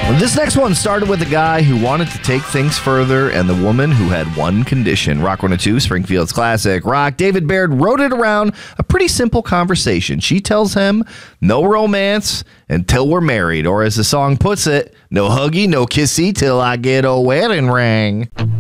This next one started with a guy who wanted to take things further and the woman who had one condition. Rock 102, Springfield's classic rock. David Baird wrote it around a pretty simple conversation. She tells him, no romance until we're married. Or as the song puts it, no huggy, no kissy till I get a wedding ring.